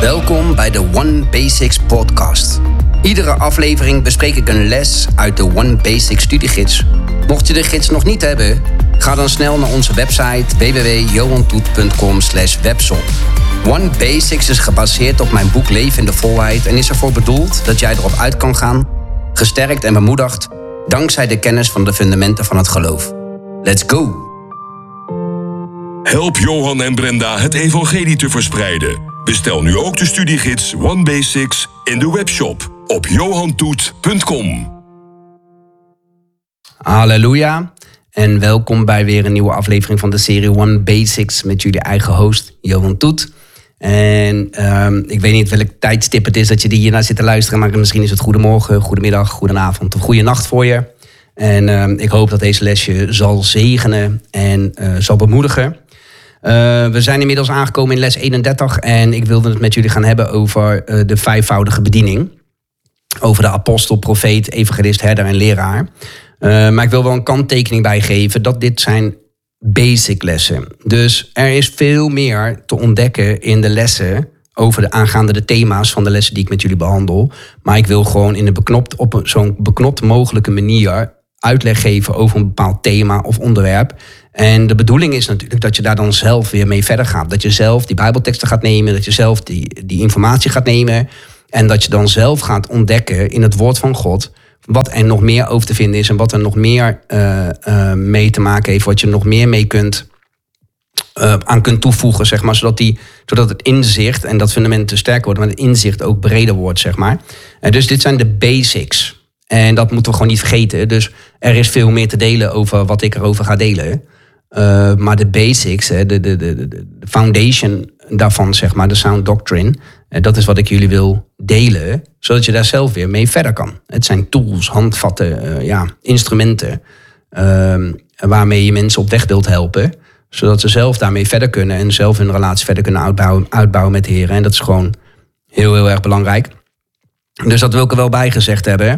Welkom bij de One Basics podcast. Iedere aflevering bespreek ik een les uit de One Basics studiegids. Mocht je de gids nog niet hebben, ga dan snel naar onze website www.johantoet.com/webshop. One Basics is gebaseerd op mijn boek Leven in de Volheid en is ervoor bedoeld dat jij erop uit kan gaan, gesterkt en bemoedigd, dankzij de kennis van de fundamenten van het geloof. Let's go! Help Johan en Brenda het evangelie te verspreiden. Bestel nu ook de studiegids One Basics in de webshop op johantoet.com. Halleluja en welkom bij weer een nieuwe aflevering van de serie One Basics met jullie eigen host Johan Toet. En ik weet niet welk tijdstip het is dat je hiernaar zit te luisteren, maar misschien is het goedemorgen, goedemiddag, goedenavond of goedenacht voor je. En ik hoop dat deze les je zal zegenen en zal bemoedigen. We zijn inmiddels aangekomen in les 31 en ik wilde het met jullie gaan hebben over de vijfvoudige bediening. Over de apostel, profeet, evangelist, herder en leraar. Maar ik wil wel een kanttekening bijgeven dat dit zijn basic lessen. Dus er is veel meer te ontdekken in de lessen over aangaande de thema's van de lessen die ik met jullie behandel. Maar ik wil gewoon op zo'n beknopt mogelijke manier uitleg geven over een bepaald thema of onderwerp. En de bedoeling is natuurlijk dat je daar dan zelf weer mee verder gaat. Dat je zelf die bijbelteksten gaat nemen, dat je zelf die informatie gaat nemen. En dat je dan zelf gaat ontdekken in het woord van God wat er nog meer over te vinden is en wat er nog meer mee te maken heeft, wat je nog meer mee aan kunt toevoegen, zeg maar, zodat het inzicht en dat fundament te sterker wordt, maar het inzicht ook breder wordt, zeg maar. Dus dit zijn de basics. En dat moeten we gewoon niet vergeten. Dus er is veel meer te delen over wat ik erover ga delen. Maar de basics, de foundation daarvan, zeg maar, de sound doctrine, dat is wat ik jullie wil delen, zodat je daar zelf weer mee verder kan. Het zijn tools, handvatten, instrumenten waarmee je mensen op weg wilt helpen, zodat ze zelf daarmee verder kunnen en zelf hun relatie verder kunnen uitbouwen met de Heer. En dat is gewoon heel, heel erg belangrijk. Dus dat wil ik er wel bij gezegd hebben.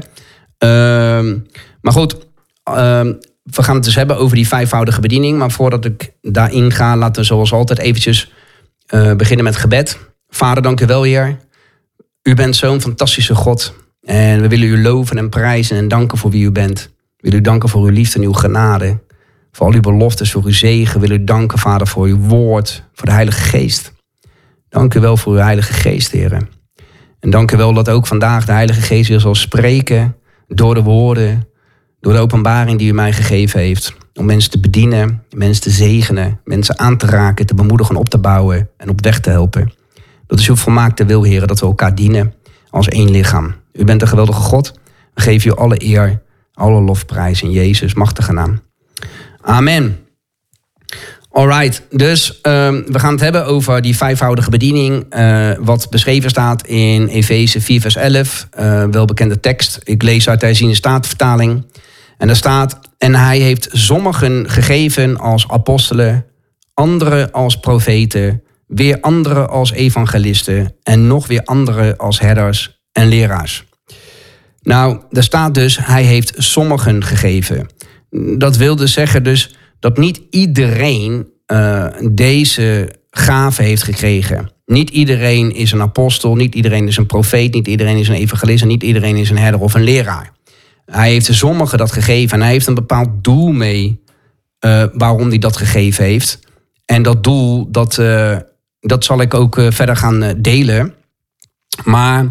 Maar goed, we gaan het dus hebben over die vijfvoudige bediening. Maar voordat ik daarin ga, laten we zoals altijd eventjes beginnen met gebed. Vader, dank u wel, Heer. U bent zo'n fantastische God. En we willen u loven en prijzen en danken voor wie u bent. We willen u danken voor uw liefde en uw genade. Voor al uw beloftes, voor uw zegen. We willen u danken, Vader, voor uw woord, voor de Heilige Geest. Dank u wel voor uw Heilige Geest, Heer. En dank u wel dat ook vandaag de Heilige Geest weer zal spreken door de woorden, door de openbaring die u mij gegeven heeft. Om mensen te bedienen, mensen te zegenen, mensen aan te raken, te bemoedigen, op te bouwen en op weg te helpen. Dat is uw volmaakte wil, Heer, dat we elkaar dienen als één lichaam. U bent een geweldige God. We geven u alle eer, alle lofprijs in Jezus' machtige naam. Amen. Alright, dus we gaan het hebben over die vijfvoudige bediening, wat beschreven staat in Efeze 4 vers 11, welbekende tekst. Ik lees uit de herziene statenvertaling. En daar staat: en hij heeft sommigen gegeven als apostelen, anderen als profeten, weer anderen als evangelisten en nog weer anderen als herders en leraars. Nou, daar staat dus, hij heeft sommigen gegeven. Dat wil dus zeggen dus dat niet iedereen deze gave heeft gekregen. Niet iedereen is een apostel, niet iedereen is een profeet, niet iedereen is een evangelist en niet iedereen is een herder of een leraar. Hij heeft sommigen dat gegeven en hij heeft een bepaald doel mee waarom hij dat gegeven heeft. En dat doel, dat zal ik ook verder gaan delen. Maar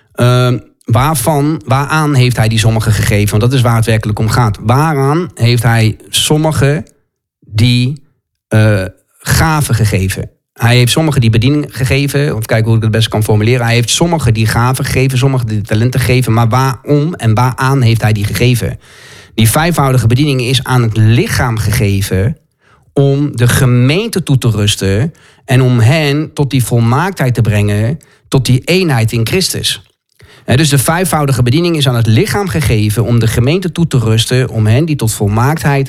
waaraan heeft hij die sommigen gegeven? Want dat is waar het werkelijk om gaat. Waaraan heeft hij sommigen die gaven gegeven? Hij heeft sommigen die bediening gegeven. Of kijken hoe ik het best kan formuleren. Hij heeft sommigen die gaven gegeven, sommigen die talenten gegeven. Maar waarom en waaraan heeft hij die gegeven? Die vijfvoudige bediening is aan het lichaam gegeven om de gemeente toe te rusten en om hen tot die volmaaktheid te brengen, tot die eenheid in Christus. Dus de vijfvoudige bediening is aan het lichaam gegeven om de gemeente toe te rusten, om hen die tot volmaaktheid,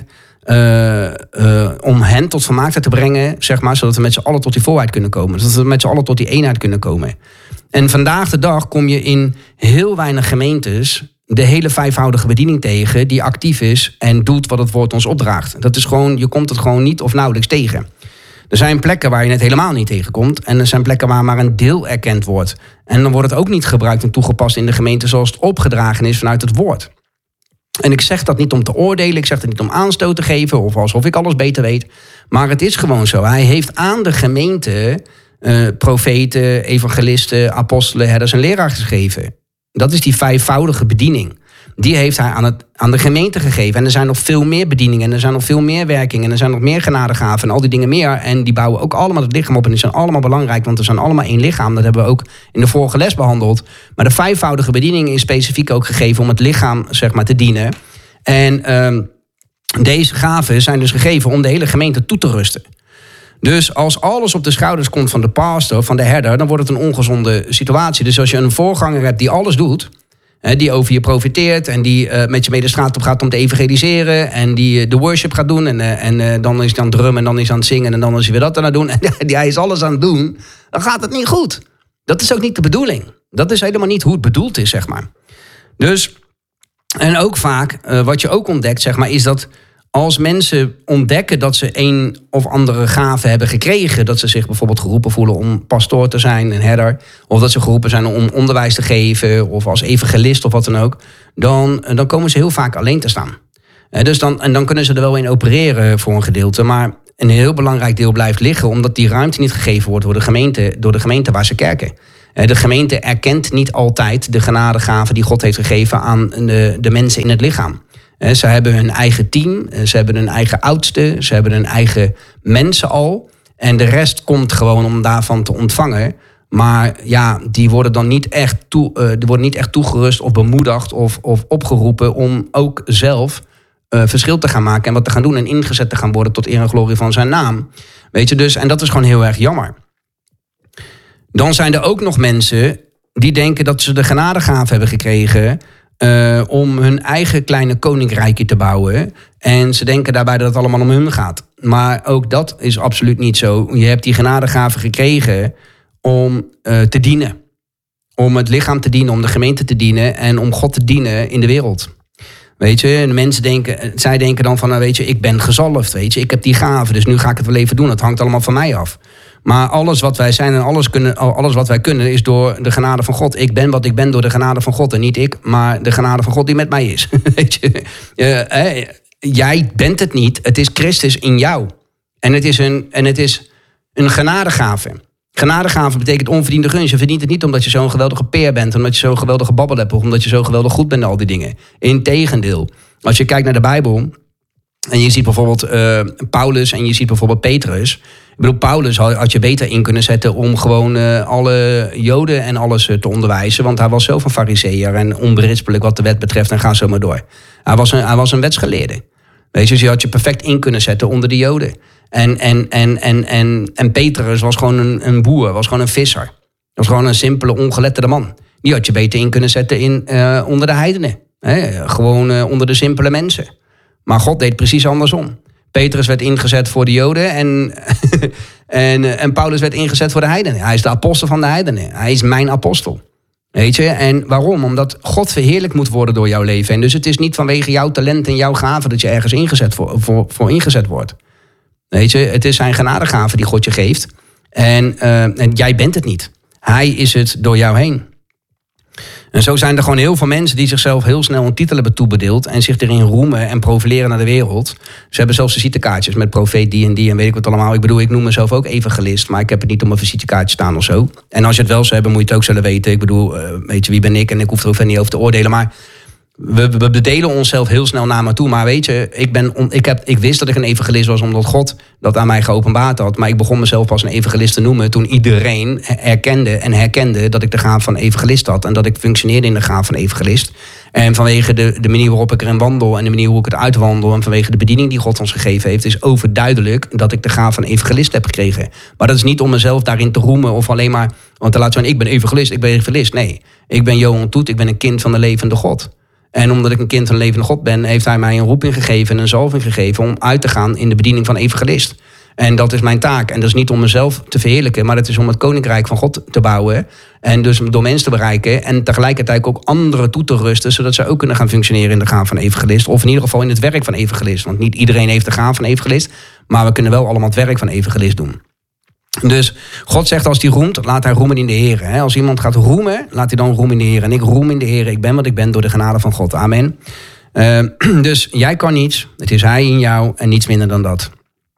om hen tot volmaaktheid te brengen, zeg maar, zodat we met z'n allen tot die volheid kunnen komen. Zodat we met z'n allen tot die eenheid kunnen komen. En vandaag de dag kom je in heel weinig gemeentes de hele vijfvoudige bediening tegen die actief is en doet wat het woord ons opdraagt. Dat is gewoon, je komt het gewoon niet of nauwelijks tegen. Er zijn plekken waar je het helemaal niet tegenkomt. En er zijn plekken waar maar een deel erkend wordt. En dan wordt het ook niet gebruikt en toegepast in de gemeente zoals het opgedragen is vanuit het woord. En ik zeg dat niet om te oordelen, ik zeg dat niet om aanstoot te geven of alsof ik alles beter weet. Maar het is gewoon zo. Hij heeft aan de gemeente profeten, evangelisten, apostelen, herders en leraars gegeven. Dat is die vijfvoudige bediening. Die heeft hij aan de gemeente gegeven. En er zijn nog veel meer bedieningen. En er zijn nog veel meer werkingen. En er zijn nog meer genadegaven. En al die dingen meer. En die bouwen ook allemaal het lichaam op. En die zijn allemaal belangrijk. Want er zijn allemaal één lichaam. Dat hebben we ook in de vorige les behandeld. Maar de vijfvoudige bediening is specifiek ook gegeven om het lichaam, zeg maar, te dienen. En deze gaven zijn dus gegeven om de hele gemeente toe te rusten. Dus als alles op de schouders komt van de pastor, van de herder, dan wordt het een ongezonde situatie. Dus als je een voorganger hebt die alles doet, die over je profiteert en die met je mee de straat op gaat om te evangeliseren en die de worship gaat doen en dan is hij aan het drummen en dan is hij aan het zingen en dan is hij weer dat aan het doen en hij is alles aan het doen, dan gaat het niet goed. Dat is ook niet de bedoeling. Dat is helemaal niet hoe het bedoeld is, zeg maar. Dus, en ook vaak, wat je ook ontdekt, zeg maar, is dat als mensen ontdekken dat ze een of andere gave hebben gekregen, dat ze zich bijvoorbeeld geroepen voelen om pastoor te zijn, een herder, of dat ze geroepen zijn om onderwijs te geven, of als evangelist of wat dan ook, dan komen ze heel vaak alleen te staan. Dus dan kunnen ze er wel in opereren voor een gedeelte, maar een heel belangrijk deel blijft liggen, omdat die ruimte niet gegeven wordt door de gemeente waar ze kerken. De gemeente erkent niet altijd de genadegaven die God heeft gegeven aan de mensen in het lichaam. Ze hebben hun eigen team, ze hebben hun eigen oudste, ze hebben hun eigen mensen al. En de rest komt gewoon om daarvan te ontvangen. Maar ja, die worden dan niet echt toegerust of bemoedigd of opgeroepen om ook zelf verschil te gaan maken en wat te gaan doen en ingezet te gaan worden tot eer en glorie van zijn naam. Weet je dus, en dat is gewoon heel erg jammer. Dan zijn er ook nog mensen die denken dat ze de genadegaven hebben gekregen om hun eigen kleine koninkrijkje te bouwen. En ze denken daarbij dat het allemaal om hun gaat. Maar ook dat is absoluut niet zo. Je hebt die genadegaven gekregen om te dienen. Om het lichaam te dienen, om de gemeente te dienen en om God te dienen in de wereld. Weet je, de mensen denken dan van, nou weet je, ik ben gezalfd, weet je, ik heb die gaven, dus nu ga ik het wel even doen. Het hangt allemaal van mij af. Maar alles wat wij zijn en alles wat wij kunnen is door de genade van God. Ik ben wat ik ben door de genade van God. En niet ik, maar de genade van God die met mij is. Weet je? Jij bent het niet. Het is Christus in jou. En het is een genadegave. Genadegave betekent onverdiende gunst. Je verdient het niet omdat je zo'n geweldige peer bent. Omdat je zo'n geweldige babbel hebt. Of omdat je zo geweldig goed bent in al die dingen. Integendeel. Als je kijkt naar de Bijbel. En je ziet bijvoorbeeld Paulus en je ziet bijvoorbeeld Petrus. Ik bedoel, Paulus had je beter in kunnen zetten om gewoon alle Joden en alles te onderwijzen. Want hij was zelf een Farizeeër en onberispelijk wat de wet betreft en ga zo maar door. Hij was een wetsgeleerde. Weet je, dus je had je perfect in kunnen zetten onder de Joden. En Petrus was gewoon een boer, was gewoon een visser. Was gewoon een simpele, ongeletterde man. Die had je beter in kunnen zetten onder de heidenen. Gewoon onder de simpele mensen. Maar God deed precies andersom. Petrus werd ingezet voor de Joden en Paulus werd ingezet voor de heidenen. Hij is de apostel van de heidenen. Hij is mijn apostel. Weet je? En waarom? Omdat God verheerlijk moet worden door jouw leven. En dus het is niet vanwege jouw talent en jouw gave dat je ergens ingezet voor ingezet wordt. Weet je? Het is zijn genadegave die God je geeft. En jij bent het niet. Hij is het door jou heen. En zo zijn er gewoon heel veel mensen die zichzelf heel snel een titel hebben toebedeeld en zich erin roemen en profileren naar de wereld. Ze hebben zelfs visitekaartjes met profeet die en weet ik wat allemaal. Ik bedoel, ik noem mezelf ook evengelist, maar ik heb het niet op mijn visitekaartje staan of zo. En als je het wel zou hebben, moet je het ook zullen weten. Ik bedoel, weet je, wie ben ik? En ik hoef er ook verder niet over te oordelen, maar we bedelen onszelf heel snel naar me toe. Maar weet je, ik wist dat ik een evangelist was omdat God dat aan mij geopenbaard had. Maar ik begon mezelf pas een evangelist te noemen toen iedereen erkende en herkende dat ik de gaaf van evangelist had. En dat ik functioneerde in de gaaf van evangelist. En vanwege de manier waarop ik erin wandel en de manier hoe ik het uitwandel en vanwege de bediening die God ons gegeven heeft, is overduidelijk dat ik de gaaf van evangelist heb gekregen. Maar dat is niet om mezelf daarin te roemen of alleen maar, want te laten zeggen, ik ben evangelist. Nee, ik ben Johan Toet, ik ben een kind van de levende God. En omdat ik een kind van de levende God ben, heeft hij mij een roeping gegeven en een zalving gegeven om uit te gaan in de bediening van evangelist. En dat is mijn taak. En dat is niet om mezelf te verheerlijken, maar het is om het koninkrijk van God te bouwen. En dus door mensen te bereiken en tegelijkertijd ook anderen toe te rusten, zodat ze ook kunnen gaan functioneren in de gaaf van evangelist. Of in ieder geval in het werk van evangelist. Want niet iedereen heeft de gaaf van evangelist, Maar we kunnen wel allemaal het werk van evangelist doen. Dus God zegt als hij roemt, laat hij roemen in de Heer. Als iemand gaat roemen, laat hij dan roemen in de Heer. En ik roem in de Heer, ik ben wat ik ben door de genade van God. Amen. Dus jij kan niets, het is hij in jou en niets minder dan dat.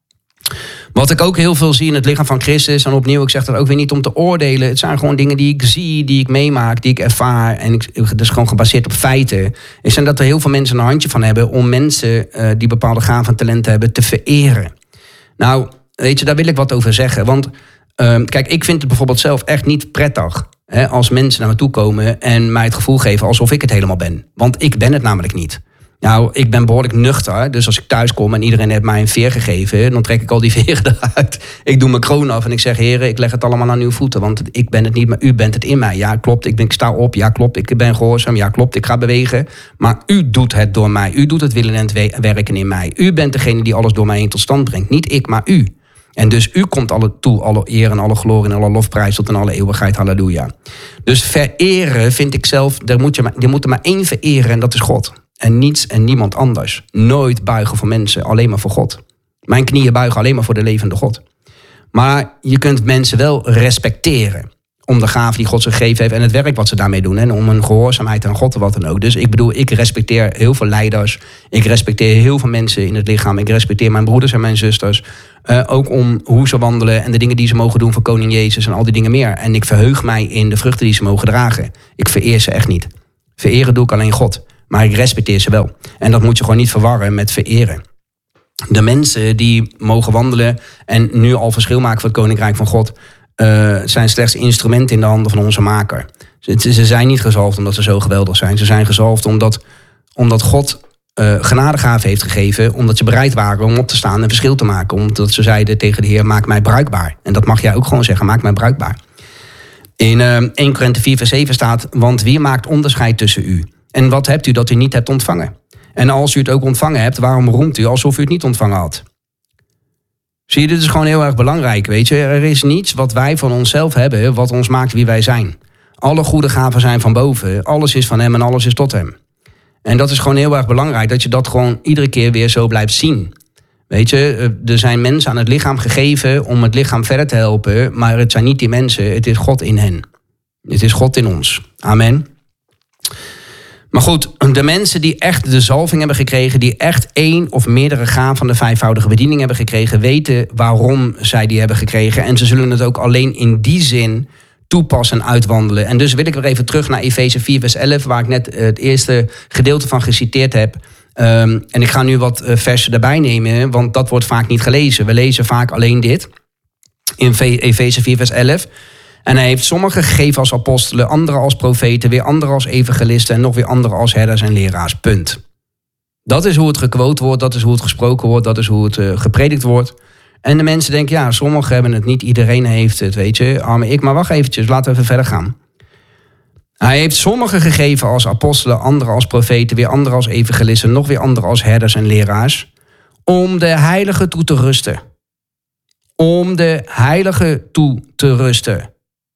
Wat ik ook heel veel zie in het lichaam van Christus, en opnieuw, ik zeg dat ook weer niet om te oordelen. Het zijn gewoon dingen die ik zie, die ik meemaak, die ik ervaar. En het is gewoon gebaseerd op feiten. Is dat er heel veel mensen een handje van hebben om mensen die bepaalde gaven en talenten hebben te vereren. Nou, weet je, daar wil ik wat over zeggen. Want kijk, ik vind het bijvoorbeeld zelf echt niet prettig als mensen naar me toe komen en mij het gevoel geven alsof ik het helemaal ben. Want ik ben het namelijk niet. Nou, ik ben behoorlijk nuchter. Dus als ik thuis kom en iedereen heeft mij een veer gegeven, dan trek ik al die veren eruit. Ik doe mijn kroon af en ik zeg, heren, ik leg het allemaal aan uw voeten. Want ik ben het niet, maar u bent het in mij. Ja, klopt, ik sta op. Ja, klopt, ik ben gehoorzaam. Ja, klopt, ik ga bewegen. Maar u doet het door mij. U doet het willen en het werken in mij. U bent degene die alles door mij heen tot stand brengt. Niet ik, maar u. En dus u komt alle eer en alle glorie en alle lofprijs tot in alle eeuwigheid. Halleluja. Dus vereren vind ik zelf, je moet er maar één vereren en dat is God. En niets en niemand anders. Nooit buigen voor mensen, alleen maar voor God. Mijn knieën buigen alleen maar voor de levende God. Maar je kunt mensen wel respecteren om de gave die God ze gegeven heeft en het werk wat ze daarmee doen. En om hun gehoorzaamheid aan God en wat dan ook. Dus ik bedoel, ik respecteer heel veel leiders. Ik respecteer heel veel mensen in het lichaam. Ik respecteer mijn broeders en mijn zusters. Ook om hoe ze wandelen en de dingen die ze mogen doen voor koning Jezus en al die dingen meer. En ik verheug mij in de vruchten die ze mogen dragen. Ik vereer ze echt niet. Vereren doe ik alleen God. Maar ik respecteer ze wel. En dat moet je gewoon niet verwarren met vereren. De mensen die mogen wandelen en nu al verschil maken voor het koninkrijk van God, zijn slechts instrumenten in de handen van onze maker. Ze zijn niet gezalfd omdat ze zo geweldig zijn. Ze zijn gezalfd omdat God genadegaven heeft gegeven, omdat ze bereid waren om op te staan en verschil te maken. Omdat ze zeiden tegen de Heer, maak mij bruikbaar. En dat mag jij ook gewoon zeggen, maak mij bruikbaar. In 1 Korinthe 4 vers 7 staat, want wie maakt onderscheid tussen u? En wat hebt u dat u niet hebt ontvangen? En als u het ook ontvangen hebt, waarom roemt u alsof u het niet ontvangen had? Zie je, dit is gewoon heel erg belangrijk, weet je. Er is niets wat wij van onszelf hebben, wat ons maakt wie wij zijn. Alle goede gaven zijn van boven, alles is van hem en alles is tot hem. En dat is gewoon heel erg belangrijk, dat je dat gewoon iedere keer weer zo blijft zien. Weet je, er zijn mensen aan het lichaam gegeven om het lichaam verder te helpen, maar het zijn niet die mensen, het is God in hen. Het is God in ons. Amen. Maar goed, de mensen die echt de zalving hebben gekregen, die echt 1 of meerdere gaven van de 5voudige bediening hebben gekregen, weten waarom zij die hebben gekregen. En ze zullen het ook alleen in die zin toepassen en uitwandelen. En dus wil ik weer even terug naar Efeze 4 vers 11, waar ik net het eerste gedeelte van geciteerd heb. En ik ga nu wat versen erbij nemen, want dat wordt vaak niet gelezen. We lezen vaak alleen dit, in Efeze 4 vers 11. En hij heeft sommigen gegeven als apostelen, anderen als profeten, weer anderen als evangelisten en nog weer anderen als herders en leraars. Punt. Dat is hoe het gequote wordt, dat is hoe het gesproken wordt, dat is hoe het gepredikt wordt. En de mensen denken, ja, sommigen hebben het niet, iedereen heeft het, weet je. Arme ik, maar wacht eventjes, laten we even verder gaan. Hij heeft sommigen gegeven als apostelen, anderen als profeten, weer anderen als evangelisten, nog weer anderen als herders en leraars, om de heiligen toe te rusten. Om de heiligen toe te rusten.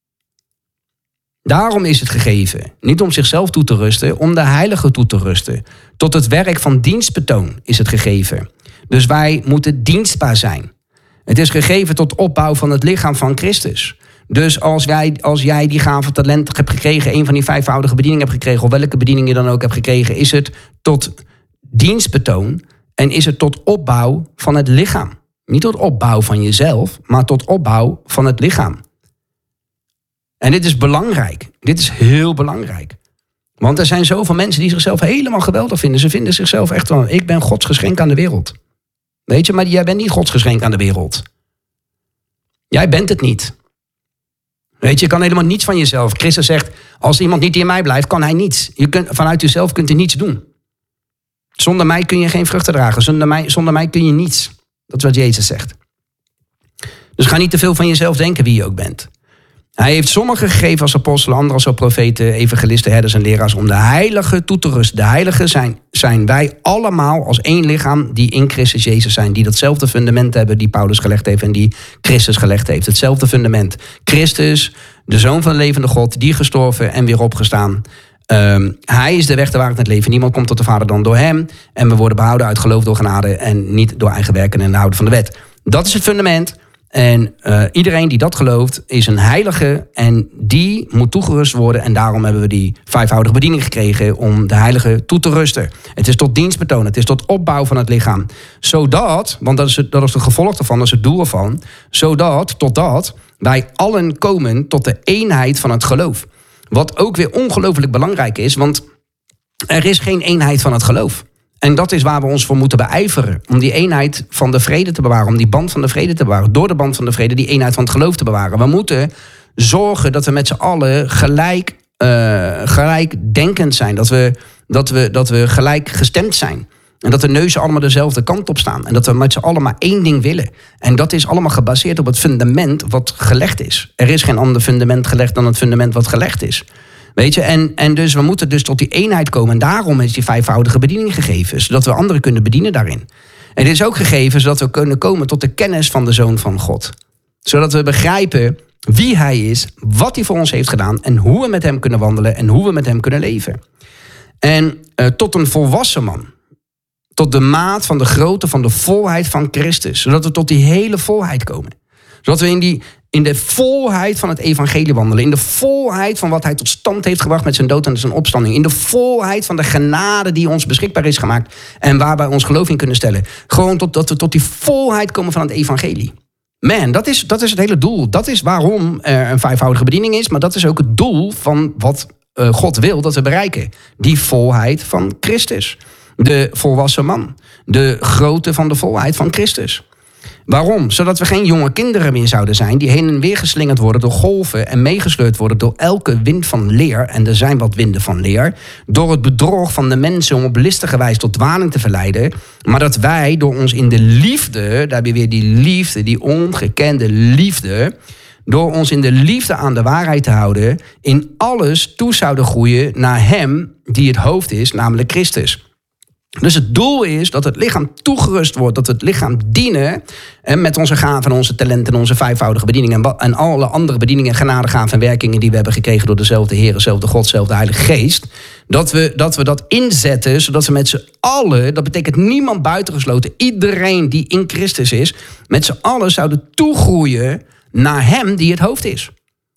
Daarom is het gegeven. Niet om zichzelf toe te rusten, om de heiligen toe te rusten. Tot het werk van dienstbetoon is het gegeven. Dus wij moeten dienstbaar zijn. Het is gegeven tot opbouw van het lichaam van Christus. Dus als jij die gave talent hebt gekregen, een van die 5voudige bedieningen hebt gekregen, of welke bediening je dan ook hebt gekregen, is het tot dienstbetoon en is het tot opbouw van het lichaam. Niet tot opbouw van jezelf, maar tot opbouw van het lichaam. En dit is belangrijk. Dit is heel belangrijk. Want er zijn zoveel mensen die zichzelf helemaal geweldig vinden. Ze vinden zichzelf echt wel, ik ben Gods geschenk aan de wereld. Weet je, maar jij bent niet Gods geschenk aan de wereld. Jij bent het niet. Weet je kan helemaal niets van jezelf. Christus zegt, als iemand niet in mij blijft, kan hij niets. Vanuit jezelf kunt u niets doen. Zonder mij kun je geen vruchten dragen. Zonder mij kun je niets. Dat is wat Jezus zegt. Dus ga niet te veel van jezelf denken wie je ook bent. Hij heeft sommigen gegeven als apostelen, anderen als profeten, evangelisten, herders en leraars, om de heiligen toe te rusten. De heiligen zijn wij allemaal als één lichaam die in Christus Jezus zijn. Die datzelfde fundament hebben die Paulus gelegd heeft en die Christus gelegd heeft. Hetzelfde fundament. Christus, de Zoon van de levende God, die gestorven en weer opgestaan. Hij is de weg, de waarheid en het leven. Niemand komt tot de Vader dan door hem. En we worden behouden uit geloof door genade en niet door eigen werken en het houden van de wet. Dat is het fundament. En iedereen die dat gelooft is een heilige en die moet toegerust worden. En daarom hebben we die vijfvoudige bediening gekregen om de heilige toe te rusten. Het is tot dienst betonen, het is tot opbouw van het lichaam. Zodat, want dat is het gevolg ervan, dat is het doel ervan. Totdat wij allen komen tot de eenheid van het geloof. Wat ook weer ongelooflijk belangrijk is, want er is geen eenheid van het geloof. En dat is waar we ons voor moeten beijveren. Om die eenheid van de vrede te bewaren. Om die band van de vrede te bewaren. Door de band van de vrede die eenheid van het geloof te bewaren. We moeten zorgen dat we met z'n allen gelijkdenkend zijn. Dat we gelijk gestemd zijn. En dat de neuzen allemaal dezelfde kant op staan. En dat we met z'n allen maar één ding willen. En dat is allemaal gebaseerd op het fundament wat gelegd is. Er is geen ander fundament gelegd dan het fundament wat gelegd is. Weet je, en dus we moeten dus tot die eenheid komen. En daarom is die vijfvoudige bediening gegeven. Zodat we anderen kunnen bedienen daarin. En dit is ook gegeven zodat we kunnen komen tot de kennis van de Zoon van God. Zodat we begrijpen wie hij is, wat hij voor ons heeft gedaan. En hoe we met hem kunnen wandelen en hoe we met hem kunnen leven. En tot een volwassen man. Tot de maat van de grootte van de volheid van Christus. Zodat we tot die hele volheid komen. Zodat we in de volheid van het evangelie wandelen. In de volheid van wat hij tot stand heeft gebracht met zijn dood en zijn opstanding. In de volheid van de genade die ons beschikbaar is gemaakt. En waar wij ons geloof in kunnen stellen. Gewoon dat we tot die volheid komen van het evangelie. Man, dat is het hele doel. Dat is waarom er een vijfvoudige bediening is. Maar dat is ook het doel van wat God wil dat we bereiken. Die volheid van Christus. De volwassen man. De grootte van de volheid van Christus. Waarom? Zodat we geen jonge kinderen meer zouden zijn die heen en weer geslingerd worden door golven en meegesleurd worden door elke wind van leer. En er zijn wat winden van leer. Door het bedrog van de mensen om op listige wijze tot dwaling te verleiden. Maar dat wij door ons in de liefde, daar heb je weer die liefde, die ongekende liefde. Door ons in de liefde aan de waarheid te houden, in alles toe zouden groeien naar hem die het hoofd is, namelijk Christus. Dus het doel is dat het lichaam toegerust wordt, dat we het lichaam dienen met onze gaven en onze talenten en onze vijfvoudige bedieningen en alle andere bedieningen, genadegaven en werkingen die we hebben gekregen door dezelfde Heer, dezelfde God, dezelfde Heilige Geest. Dat we dat inzetten, zodat we met z'n allen, dat betekent niemand buitengesloten, iedereen die in Christus is, met z'n allen zouden toegroeien naar hem die het hoofd is.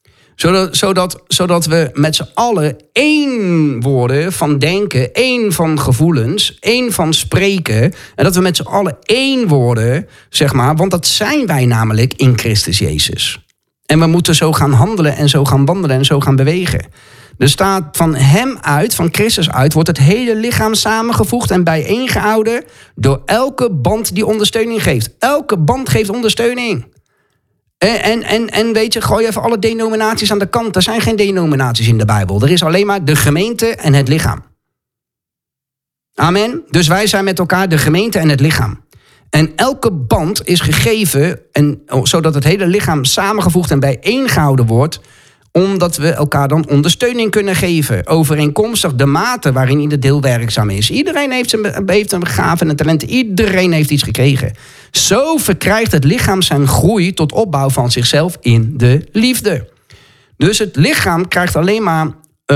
Zodat we met z'n allen één worden van denken, één van gevoelens, één van spreken. En dat we met z'n allen één worden, zeg maar, want dat zijn wij namelijk in Christus Jezus. En we moeten zo gaan handelen en zo gaan wandelen en zo gaan bewegen. Er staat van hem uit, van Christus uit, wordt het hele lichaam samengevoegd en bijeengehouden door elke band die ondersteuning geeft. Elke band geeft ondersteuning. En weet je, gooi even alle denominaties aan de kant. Er zijn geen denominaties in de Bijbel. Er is alleen maar de gemeente en het lichaam. Amen. Dus wij zijn met elkaar de gemeente en het lichaam. En elke band is gegeven, zodat het hele lichaam samengevoegd en bijeengehouden wordt, omdat we elkaar dan ondersteuning kunnen geven. Overeenkomstig de mate waarin ieder deel werkzaam is. Iedereen heeft een gave en een talent. Iedereen heeft iets gekregen. Zo verkrijgt het lichaam zijn groei tot opbouw van zichzelf in de liefde. Dus het lichaam krijgt alleen maar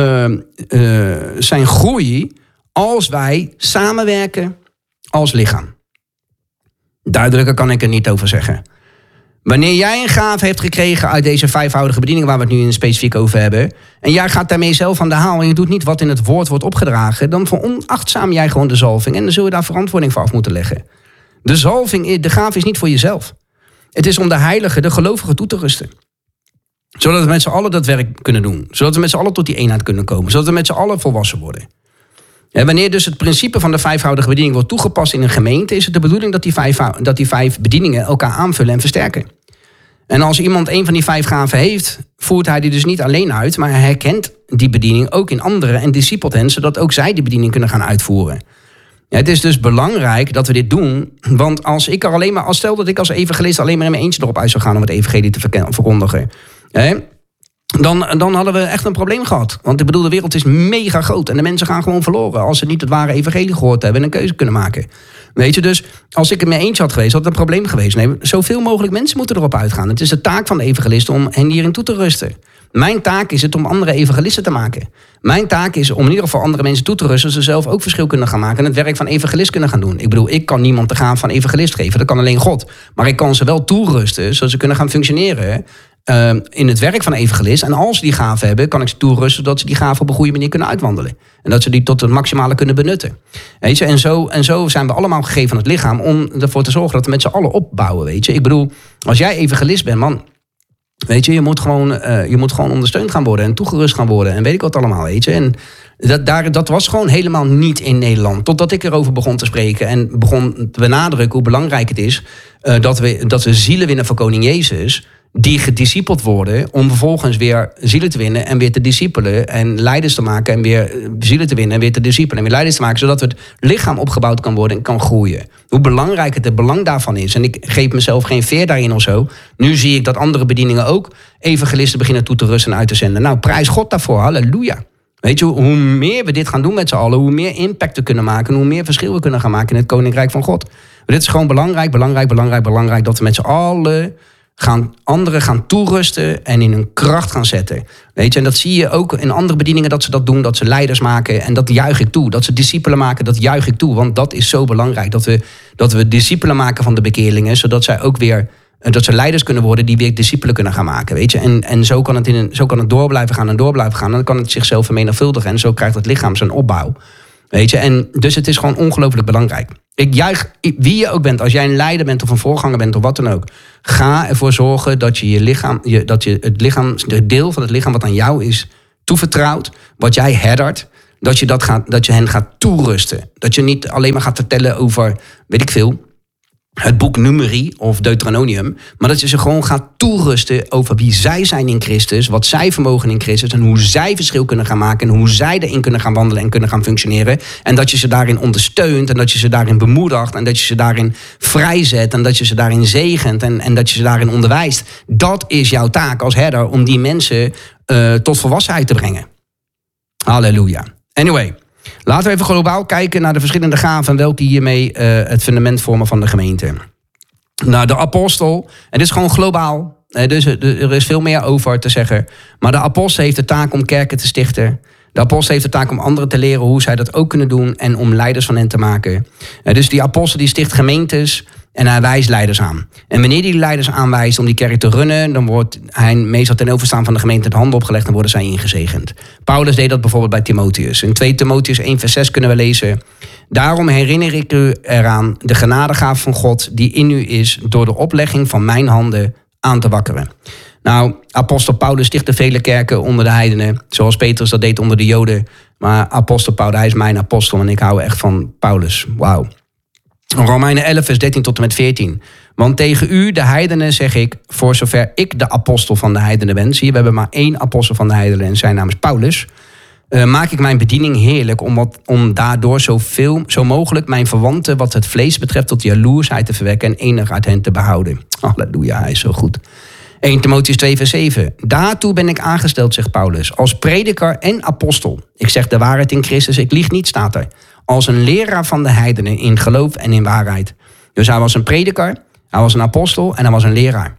zijn groei als wij samenwerken als lichaam. Duidelijker kan ik er niet over zeggen. Wanneer jij een gave hebt gekregen uit deze vijfvoudige bediening, waar we het nu in specifiek over hebben, en jij gaat daarmee zelf aan de haal en je doet niet wat in het woord wordt opgedragen, dan veronachtzaam jij gewoon de zalving en dan zul je daar verantwoording voor af moeten leggen. De gave is niet voor jezelf. Het is om de heilige, de gelovigen toe te rusten. Zodat we met z'n allen dat werk kunnen doen. Zodat we met z'n allen tot die eenheid kunnen komen. Zodat we met z'n allen volwassen worden. En wanneer dus het principe van de vijfvoudige bediening wordt toegepast in een gemeente, is het de bedoeling dat die vijf bedieningen elkaar aanvullen en versterken. En als iemand een van die vijf gaven heeft, voert hij die dus niet alleen uit, maar hij herkent die bediening ook in anderen en discipelt hen, zodat ook zij die bediening kunnen gaan uitvoeren. Ja, het is dus belangrijk dat we dit doen, want stel dat ik als evangelist alleen maar in mijn eentje erop uit zou gaan om het evangelie te verkondigen, dan hadden we echt een probleem gehad. Want ik bedoel, de wereld is mega groot en de mensen gaan gewoon verloren als ze niet het ware evangelie gehoord hebben en een keuze kunnen maken. Weet je, dus als ik in mijn eentje had geweest, had het een probleem geweest. Nee, zoveel mogelijk mensen moeten erop uitgaan. Het is de taak van de evangelisten om hen hierin toe te rusten. Mijn taak is het om andere evangelisten te maken. Mijn taak is om in ieder geval andere mensen toe te rusten, zodat ze zelf ook verschil kunnen gaan maken en het werk van evangelist kunnen gaan doen. Ik bedoel, ik kan niemand de gaaf van evangelist geven, dat kan alleen God. Maar ik kan ze wel toerusten, zodat ze kunnen gaan functioneren in het werk van evangelist. En als ze die gaven hebben, kan ik ze toerusten dat ze die gaven op een goede manier kunnen uitwandelen. En dat ze die tot het maximale kunnen benutten. Weet je? En zo zijn we allemaal gegeven aan het lichaam om ervoor te zorgen dat we met z'n allen opbouwen. Weet je? Ik bedoel, als jij evangelist bent, man, weet je, je moet gewoon ondersteund gaan worden en toegerust gaan worden en weet ik wat allemaal, weet je. En dat was gewoon helemaal niet in Nederland. Totdat ik erover begon te spreken en begon te benadrukken hoe belangrijk het is dat we zielen winnen voor koning Jezus, die gediscipeld worden om vervolgens weer zielen te winnen en weer te discipelen en leiders te maken en weer zielen te winnen en weer te discipelen en weer leiders te maken, zodat het lichaam opgebouwd kan worden en kan groeien. Hoe belangrijk het belang daarvan is. En ik geef mezelf geen veer daarin of zo. Nu zie ik dat andere bedieningen ook evangelisten beginnen toe te rusten en uit te zenden. Nou, prijs God daarvoor. Halleluja. Weet je, hoe meer we dit gaan doen met z'n allen, hoe meer impact we kunnen maken en hoe meer verschil we kunnen gaan maken in het Koninkrijk van God. Maar dit is gewoon belangrijk dat we met z'n allen anderen gaan toerusten en in hun kracht gaan zetten. Weet je, en dat zie je ook in andere bedieningen dat ze dat doen, dat ze leiders maken en dat juich ik toe. Dat ze discipelen maken, dat juich ik toe, want dat is zo belangrijk. Dat we discipelen maken van de bekeerlingen, zodat zij ook weer dat ze leiders kunnen worden die weer discipelen kunnen gaan maken. Weet je? En zo kan het door blijven gaan en door blijven gaan. En dan kan het zichzelf vermenigvuldigen en zo krijgt het lichaam zijn opbouw. Weet je? En dus het is gewoon ongelooflijk belangrijk. Ik juich, wie je ook bent, als jij een leider bent of een voorganger bent of wat dan ook, ga ervoor zorgen dat je het deel van het lichaam wat aan jou is toevertrouwd, wat jij herdert, dat je hen gaat toerusten. Dat je niet alleen maar gaat vertellen over, weet ik veel, het boek Numeri of Deuteronomium, maar dat je ze gewoon gaat toerusten over wie zij zijn in Christus, wat zij vermogen in Christus en hoe zij verschil kunnen gaan maken en hoe zij erin kunnen gaan wandelen en kunnen gaan functioneren. En dat je ze daarin ondersteunt en dat je ze daarin bemoedigt en dat je ze daarin vrijzet en dat je ze daarin zegent en dat je ze daarin onderwijst. Dat is jouw taak als herder om die mensen tot volwassenheid te brengen. Halleluja. Anyway. Laten we even globaal kijken naar de verschillende gaven welke hiermee het fundament vormen van de gemeente. Nou, de apostel, en dit is gewoon globaal, dus er is veel meer over te zeggen. Maar de apostel heeft de taak om kerken te stichten. De apostel heeft de taak om anderen te leren hoe zij dat ook kunnen doen en om leiders van hen te maken. Dus die apostel die sticht gemeentes en hij wijst leiders aan. En wanneer die leiders aanwijst om die kerk te runnen, dan wordt hij meestal ten overstaan van de gemeente de handen opgelegd en worden zij ingezegend. Paulus deed dat bijvoorbeeld bij Timotheus. In 2 Timotheus 1 vers 6 kunnen we lezen: daarom herinner ik u eraan de genadegave van God die in u is door de oplegging van mijn handen aan te wakkeren. Nou, apostel Paulus stichtte vele kerken onder de heidenen, zoals Petrus dat deed onder de Joden. Maar apostel Paulus, hij is mijn apostel en ik hou echt van Paulus. Wauw. Romeinen 11 vers 13 tot en met 14. Want tegen u, de heidenen, zeg ik, voor zover ik de apostel van de heidenen ben. Zie je, we hebben maar 1 apostel van de heidenen en zijn naam is Paulus. Maak ik mijn bediening heerlijk om daardoor zo mogelijk mijn verwanten wat het vlees betreft tot jaloersheid te verwekken en enig uit hen te behouden. Halleluja, hij is zo goed. 1 Timotheus 2 vers 7. Daartoe ben ik aangesteld, zegt Paulus, als prediker en apostel. Ik zeg de waarheid in Christus, ik lieg niet, staat er. Als een leraar van de heidenen in geloof en in waarheid. Dus hij was een prediker, hij was een apostel en hij was een leraar.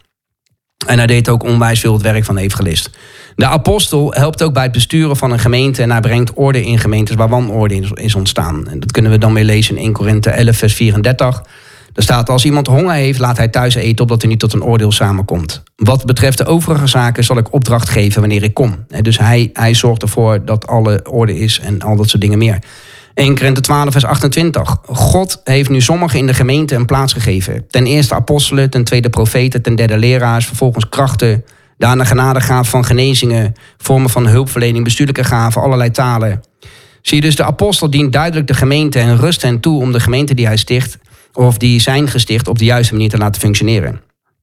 En hij deed ook onwijs veel het werk van de evangelist. De apostel helpt ook bij het besturen van een gemeente en hij brengt orde in gemeentes waar wanorde is ontstaan. En dat kunnen we dan weer lezen in 1 Korinthe 11 vers 34. Daar staat: als iemand honger heeft, laat hij thuis eten, opdat hij niet tot een oordeel samenkomt. Wat betreft de overige zaken zal ik opdracht geven wanneer ik kom. Dus hij zorgt ervoor dat alle orde is en al dat soort dingen meer. 1 Korinthe 12 vers 28. God heeft nu sommigen in de gemeente een plaats gegeven. Ten eerste apostelen, ten tweede profeten, ten derde leraars, vervolgens krachten, daarna genadegaven van genezingen, vormen van hulpverlening, bestuurlijke gaven, allerlei talen. Zie je, dus de apostel dient duidelijk de gemeente en rust hen toe om de gemeente die hij sticht, of die zijn gesticht, op de juiste manier te laten functioneren.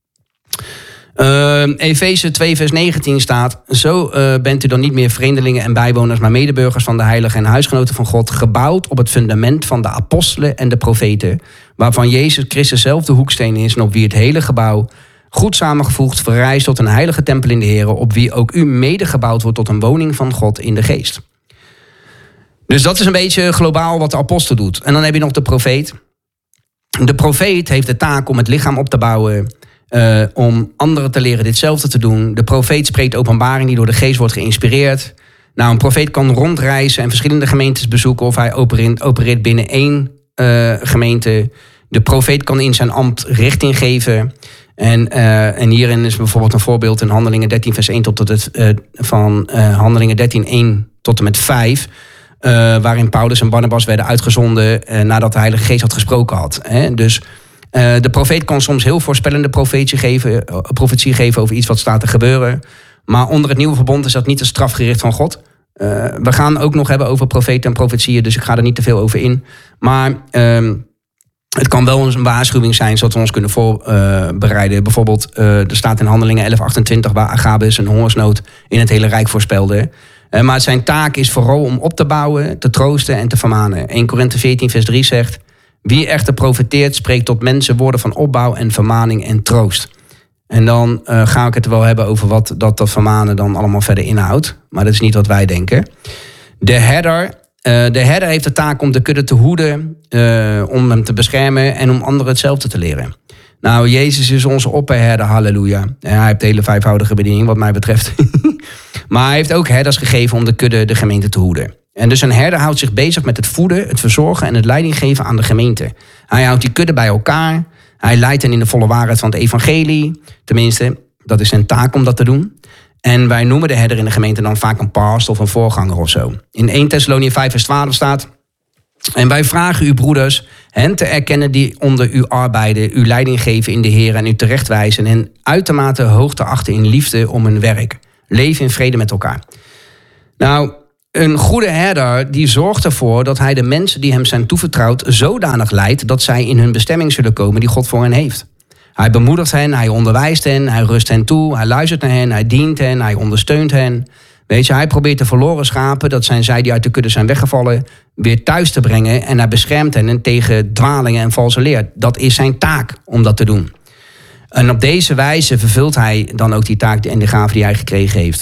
Efeze 2 vers 19 staat: zo bent u dan niet meer vreemdelingen en bijwoners, maar medeburgers van de heiligen en huisgenoten van God, gebouwd op het fundament van de apostelen en de profeten, waarvan Jezus Christus zelf de hoeksteen is en op wie het hele gebouw, goed samengevoegd, verrijst tot een heilige tempel in de Heer, op wie ook u mede gebouwd wordt tot een woning van God in de geest. Dus dat is een beetje globaal wat de apostel doet. En dan heb je nog de profeet. De profeet heeft de taak om het lichaam op te bouwen om anderen te leren ditzelfde te doen. De profeet spreekt openbaring die door de geest wordt geïnspireerd. Nou, een profeet kan rondreizen en verschillende gemeentes bezoeken of hij opereert binnen één gemeente. De profeet kan in zijn ambt richting geven. En hierin is bijvoorbeeld een voorbeeld in Handelingen 13 vers 1 van Handelingen 13, 1 tot en met 5... waarin Paulus en Barnabas werden uitgezonden nadat de Heilige Geest had gesproken had. Dus de profeet kan soms heel voorspellende profetie geven over iets wat staat te gebeuren. Maar onder het nieuwe verbond is dat niet een strafgericht van God. We gaan ook nog hebben over profeten en profetieën, dus ik ga er niet te veel over in. Maar het kan wel een waarschuwing zijn, zodat we ons kunnen voorbereiden. Bijvoorbeeld, er staat in Handelingen 11:28... waar Agabus een hongersnood in het hele rijk voorspelde. Maar zijn taak is vooral om op te bouwen, te troosten en te vermanen. 1 Korinthe 14 vers 3 zegt... Wie echter profeteert, spreekt tot mensen woorden van opbouw en vermaning en troost. En dan ga ik het wel hebben over wat dat vermanen dan allemaal verder inhoudt. Maar dat is niet wat wij denken. De herder heeft de taak om de kudde te hoeden, om hem te beschermen en om anderen hetzelfde te leren. Nou, Jezus is onze opperherder, halleluja. Ja, hij heeft de hele vijfvoudige bediening wat mij betreft. Maar hij heeft ook herders gegeven om de kudde, de gemeente te hoeden. En dus een herder houdt zich bezig met het voeden, het verzorgen en het leiding geven aan de gemeente. Hij houdt die kudde bij elkaar. Hij leidt hen in de volle waarheid van het evangelie. Tenminste, dat is zijn taak om dat te doen. En wij noemen de herder in de gemeente dan vaak een pastor of een voorganger of zo. In 1 Thessaloniërs 5 vers 12 staat... En wij vragen u, broeders, hen te erkennen die onder u arbeiden, u leiding geven in de Heer en u terechtwijzen en uitermate hoog te achten in liefde om hun werk. Leven in vrede met elkaar. Nou, een goede herder die zorgt ervoor dat hij de mensen die hem zijn toevertrouwd zodanig leidt dat zij in hun bestemming zullen komen die God voor hen heeft. Hij bemoedigt hen, hij onderwijst hen, hij rust hen toe, hij luistert naar hen, hij dient hen, hij ondersteunt hen. Weet je, hij probeert de verloren schapen, dat zijn zij die uit de kudde zijn weggevallen, weer thuis te brengen en hij beschermt hen tegen dwalingen en valse leer. Dat is zijn taak om dat te doen. En op deze wijze vervult hij dan ook die taak en de gave die hij gekregen heeft.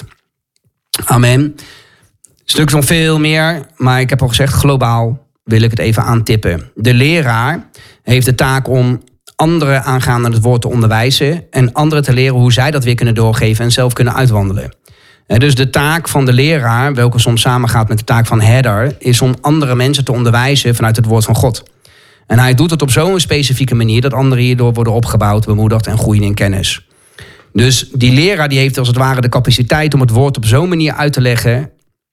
Amen. Stuk nog veel meer, maar ik heb al gezegd, globaal wil ik het even aantippen. De leraar heeft de taak om anderen aangaande het woord te onderwijzen en anderen te leren hoe zij dat weer kunnen doorgeven en zelf kunnen uitwandelen. Dus de taak van de leraar, welke soms samengaat met de taak van herder, is om andere mensen te onderwijzen vanuit het woord van God. En hij doet het op zo'n specifieke manier dat anderen hierdoor worden opgebouwd, bemoedigd en groeien in kennis. Dus die leraar die heeft als het ware de capaciteit om het woord op zo'n manier uit te leggen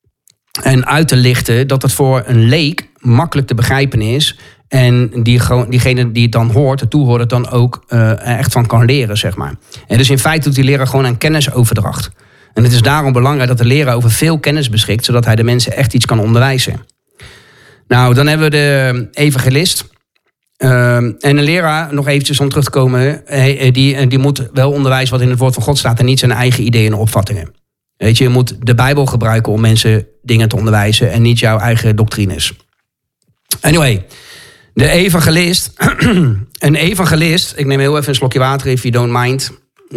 en uit te lichten dat het voor een leek makkelijk te begrijpen is. En diegene die het dan hoort, de toehoorder, dan ook echt van kan leren, zeg maar. En dus in feite doet die leraar gewoon aan kennisoverdracht. En het is daarom belangrijk dat de leraar over veel kennis beschikt, zodat hij de mensen echt iets kan onderwijzen. Nou, dan hebben we de evangelist. En een leraar, nog eventjes om terug te komen, die moet wel onderwijzen wat in het woord van God staat en niet zijn eigen ideeën en opvattingen. Weet je moet de Bijbel gebruiken om mensen dingen te onderwijzen en niet jouw eigen doctrines. Anyway, de evangelist. Een evangelist, ik neem heel even een slokje water, if you don't mind.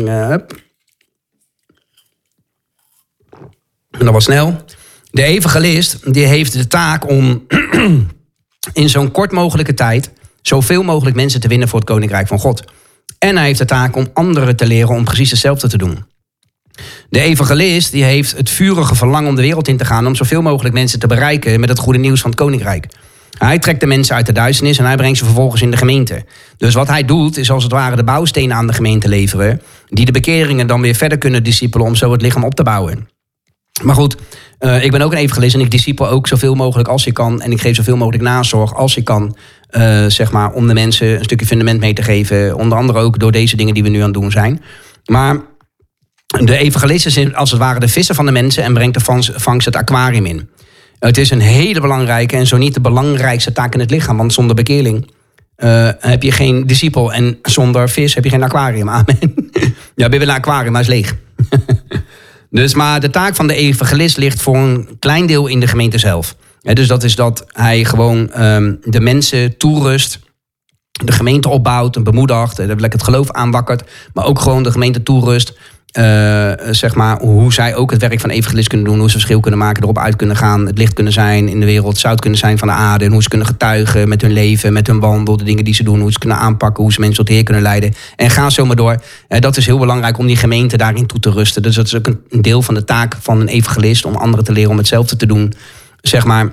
En dat was snel. De evangelist die heeft de taak om in zo'n kort mogelijke tijd zoveel mogelijk mensen te winnen voor het Koninkrijk van God. En hij heeft de taak om anderen te leren om precies hetzelfde te doen. De evangelist die heeft het vurige verlangen om de wereld in te gaan om zoveel mogelijk mensen te bereiken met het goede nieuws van het Koninkrijk. Hij trekt de mensen uit de duisternis en hij brengt ze vervolgens in de gemeente. Dus wat hij doet is als het ware de bouwstenen aan de gemeente leveren, die de bekeringen dan weer verder kunnen discipelen om zo het lichaam op te bouwen. Maar goed, ik ben ook een evangelist en ik discipel ook zoveel mogelijk als je kan. En ik geef zoveel mogelijk nazorg als je kan, zeg maar, om de mensen een stukje fundament mee te geven. Onder andere ook door deze dingen die we nu aan het doen zijn. Maar de evangelist is als het ware de visser van de mensen en brengt de vangst het aquarium in. Het is een hele belangrijke en zo niet de belangrijkste taak in het lichaam. Want zonder bekeerling heb je geen discipel en zonder vis heb je geen aquarium. Amen. Ja, ben je wel een aquarium, maar is leeg. Dus, maar de taak van de evangelist ligt voor een klein deel in de gemeente zelf. Dus dat is dat hij gewoon de mensen toerust, de gemeente opbouwt en bemoedigt, het geloof aanwakkert, maar ook gewoon de gemeente toerust zeg maar, hoe zij ook het werk van evangelist kunnen doen. Hoe ze verschil kunnen maken, erop uit kunnen gaan. Het licht kunnen zijn in de wereld. Het zout kunnen zijn van de aarde. En hoe ze kunnen getuigen met hun leven, met hun wandel. De dingen die ze doen. Hoe ze kunnen aanpakken. Hoe ze mensen tot de Heer kunnen leiden. En ga zo maar door. Dat is heel belangrijk om die gemeente daarin toe te rusten. Dus dat is ook een deel van de taak van een evangelist. Om anderen te leren om hetzelfde te doen. Zeg maar.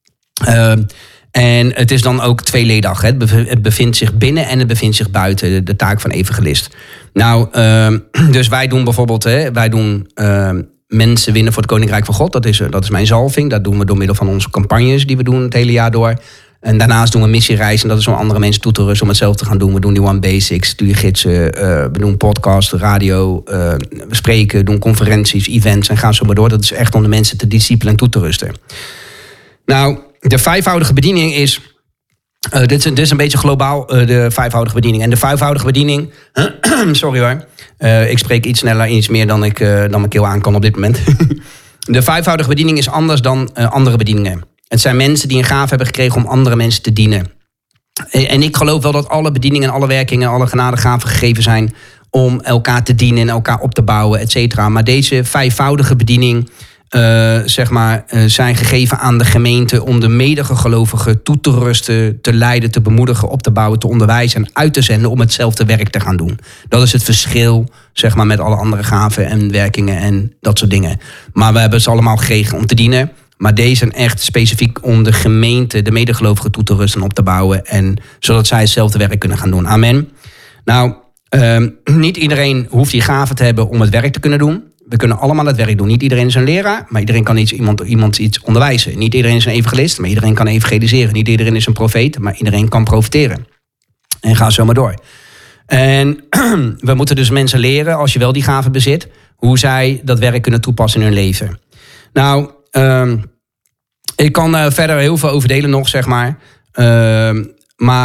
En het is dan ook tweeledig. Het bevindt zich binnen en het bevindt zich buiten. De taak van evangelist. Nou, dus wij doen bijvoorbeeld... mensen winnen voor het Koninkrijk van God. Dat is mijn zalving. Dat doen we door middel van onze campagnes die we doen het hele jaar door. En daarnaast doen we missiereizen. En dat is om andere mensen toe te rusten om hetzelfde te gaan doen. We doen die One Basics, studiegidsen. We doen podcast, radio. We spreken, doen conferenties, events en gaan zo maar door. Dat is echt om de mensen te discipelen toe te rusten. Nou, de vijfvoudige bediening is... Dit is een beetje globaal, de vijfvoudige bediening. En de vijfvoudige bediening... sorry hoor. Ik spreek iets sneller, iets meer dan mijn keel aan kan op dit moment. De vijfvoudige bediening is anders dan andere bedieningen. Het zijn mensen die een gave hebben gekregen om andere mensen te dienen. En ik geloof wel dat alle bedieningen, alle werkingen, alle genadegaven gegeven zijn... om elkaar te dienen en elkaar op te bouwen, et cetera. Maar deze vijfvoudige bediening... zijn gegeven aan de gemeente om de medegelovigen toe te rusten, te leiden, te bemoedigen, op te bouwen, te onderwijzen en uit te zenden om hetzelfde werk te gaan doen. Dat is het verschil, zeg maar, met alle andere gaven en werkingen en dat soort dingen. Maar we hebben ze allemaal gekregen om te dienen. Maar deze zijn echt specifiek om de gemeente, de medegelovigen toe te rusten en op te bouwen. En zodat zij hetzelfde werk kunnen gaan doen. Amen. Nou, niet iedereen hoeft die gave te hebben om het werk te kunnen doen. We kunnen allemaal het werk doen. Niet iedereen is een leraar, maar iedereen kan iemand iets onderwijzen. Niet iedereen is een evangelist, maar iedereen kan evangeliseren. Niet iedereen is een profeet, maar iedereen kan profeteren. En ga zo maar door. En we moeten dus mensen leren, als je wel die gave bezit, hoe zij dat werk kunnen toepassen in hun leven. Nou, ik kan verder heel veel over delen nog, zeg maar. Maar